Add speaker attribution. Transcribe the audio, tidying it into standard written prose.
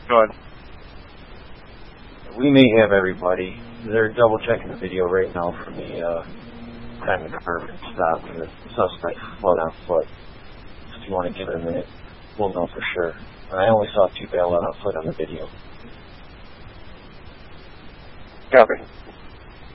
Speaker 1: Go ahead.
Speaker 2: We may have everybody. They're double checking the video right now for the time the car stopped and the suspect flowed on foot. If you want to give it a minute, we'll know for sure. I only saw 2 bail out on foot on the video.
Speaker 1: Copy.